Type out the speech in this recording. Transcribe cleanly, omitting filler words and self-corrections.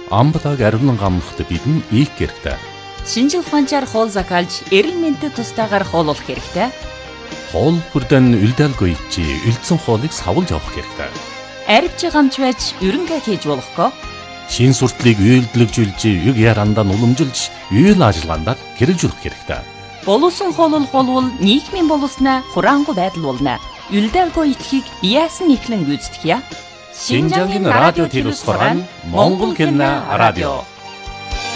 Амбалаг ариунан гамнахад бидэн ийх хэрэгтэй. Шинжил ухаанчаар хоол закалж, эрүүл мэндэд тустаагаар хооллох хэрэгтэй. Хоол бүрдэн үлдээлгүй чи үлдсэн хоолыг савлж авах хэрэгтэй. Арвч гамч байж ерөнгээ хийж болохгүй. Шин суртлыг үйлдэлжүүлж, юг ярандаа уламжилж, үйл ажиллагаанд хэрэгжүүлэх хэрэгтэй. Боловсон хооллол болвол нийгмийн боловснаа хураангуй байдал болно. Үлдээлгүй итгэхийг яасан ихлэн гүйцэтгэе. Шинжангийн радио телевиз хорон Монгол кино радио